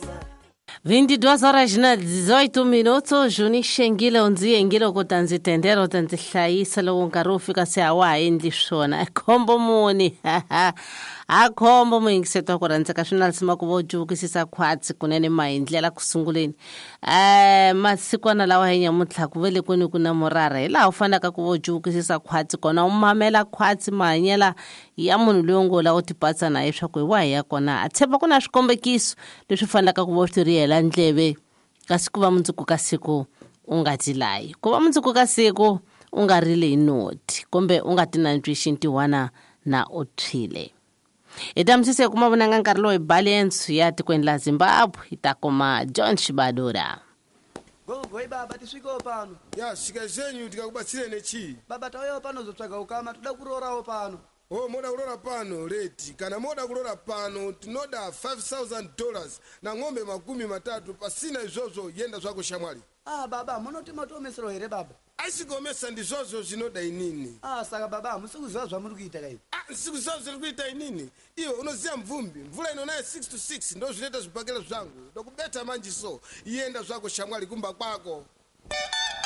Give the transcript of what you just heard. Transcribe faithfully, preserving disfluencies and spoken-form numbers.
vinte e duas horas na dezoito minutos, Juni Xengile unziengile kuti nzitendera kuti nzihlayisa loko nkarhi wu fika se a wa ha endli swona akhombo muni akhombo muyingiseto ku rhandzeka swinalisima ku vo juvukisisa khwatsi kunene mahindlela ku sunguleni um masikwana lawa hi nyamuntlha ku velekweni ku na murara hi laha u fanaka ku vo juvukisisa khwatsi kona u mamela khwatsi mahanyela ya munhu loyi ngo la u tipatsa na ye swaku hi wa hi ya kona a tshemba ku na swikombekiso leswi fanelaka ku vo swi riyela ndleve kasi ku va mundzuku ka siku u nga tilayi ku va mundzuku ka siku u nga rile hi noti kumbe u nga ti nantswi xintiwana na u tshwile hi ta misise kuma vonanga nkarhi lowu hi balensu ya tikweni la Zimbabwe hi ta kuma John Shibadura. Gogo baba tiswiko pano. Ya shika zenyu tikakubatsirene chi. Baba tayo pano zotsvaga ukama tuda kurorawo pano. Oh, moda kulora pano leti kana moda kulora pano tinoda five thousand dollars na ng'ombe makumi matatu pasina izvozvo yenda zvako shamwali. Ah baba munoti matomesero here baba. Aisigomesa ndizvozvo zvinoda inini. Ah saka baba musikuziva zvamuri kuita kai. Ah sikuziva zviri kuita inini. Iyo unoziva mvumbi mvula inonaye six to six ndo zvinoita zvibhakela zvangu ndokubeta manji so yenda zvako shamwali kumba kwako.